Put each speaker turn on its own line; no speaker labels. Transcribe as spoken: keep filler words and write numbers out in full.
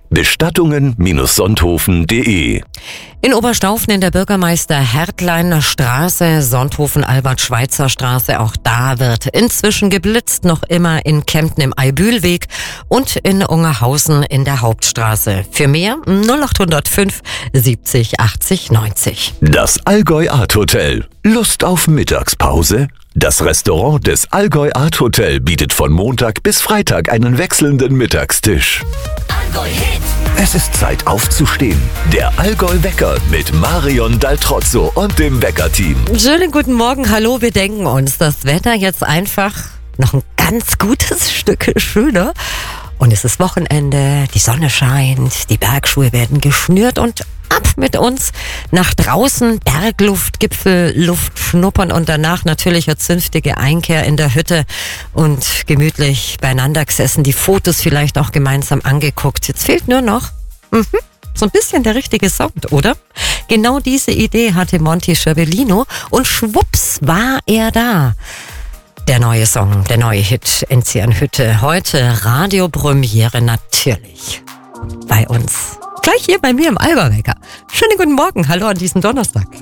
Bestattungen Sonthofen punkt de.
In Oberstaufen in der Bürgermeister-Hertlein Straße, Sonthofen-Albert-Schweitzer-Straße, auch da wird inzwischen geblitzt, noch immer in Kempten im Eibühlweg und in Ungerhausen in der Hauptstraße. Für mehr null acht null fünf siebzig achtzig neunzig.
Das Allgäu Art Hotel. Lust auf Mittagspause? Das Restaurant des Allgäu Art Hotel bietet von Montag bis Freitag einen wechselnden Mittagstisch.
Allgäu Hit.
Es ist Zeit aufzustehen. Der Allgäu Wecker mit Marion Daltrozzo und dem Wecker-Team.
Schönen guten Morgen, hallo, wir denken uns das Wetter jetzt einfach noch ein ganz gutes Stück schöner. Und es ist Wochenende, die Sonne scheint, die Bergschuhe werden geschnürt und ab mit uns nach draußen, Bergluft, Gipfelluft schnuppern und danach natürlich eine zünftige Einkehr in der Hütte und gemütlich beieinander gesessen, die Fotos vielleicht auch gemeinsam angeguckt. Jetzt fehlt nur noch mhm, so ein bisschen der richtige Sound, oder? Genau diese Idee hatte Monty Scherbellino und schwupps war er da. Der neue Song, der neue Hit Enzianhütte. Heute Radiopremiere natürlich bei uns. Gleich hier bei mir im Alba Wecker. Schönen guten Morgen, hallo an diesem Donnerstag.